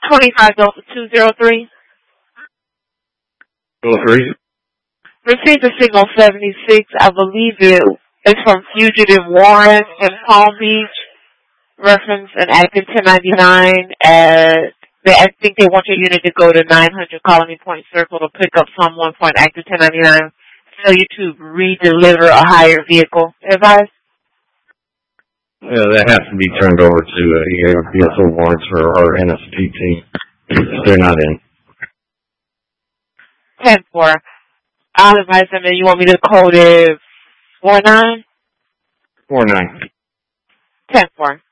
25 Delta 203. 203. Received a signal 76. I believe it's from Fugitive Warren in Palm Beach. Reference an active 1099. I think they want your unit to go to 900 Colony Point Circle to pick up someone for an active 1099. Failure to redeliver a higher vehicle. Advice? Yeah, that has to be turned over to ESO warrants or NSP team if they're not in. 10-4. I'll advise them that you want me to code it 49? 49. 10-4.